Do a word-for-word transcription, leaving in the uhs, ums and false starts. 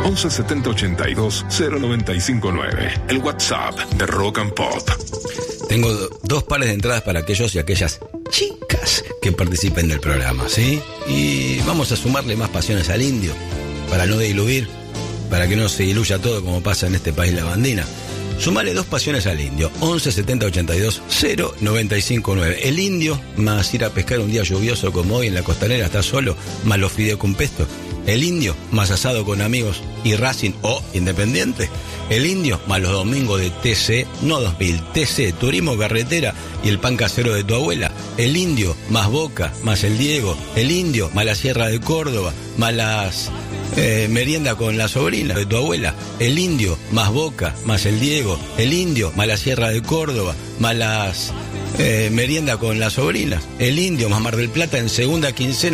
once setenta ochenta y dos cero noventa y cinco nueve. El WhatsApp de Rock and Pop. Tengo dos pares de entradas para aquellos y aquellas chicas que participen del programa, ¿sí? Y vamos a sumarle más pasiones al indio, para no diluir, para que no se diluya todo como pasa en este país lavandina. Sumale dos pasiones al indio, once setenta ochenta y dos cero noventa y cinco nueve. El indio, más ir a pescar un día lluvioso como hoy en la costanera, está solo, más los fideos con pesto. El indio, más asado con amigos y Racing o Independiente. El indio, más los domingos de T C, no dos mil, T C, turismo carretera y el pan casero de tu abuela. El indio, más Boca, más el Diego. El indio, más la Sierra de Córdoba, más las eh, merienda con la sobrina de tu abuela. El indio, más Boca, más el Diego. El indio, más la Sierra de Córdoba, más las eh, merienda con las sobrinas. El indio, más Mar del Plata en segunda quincena.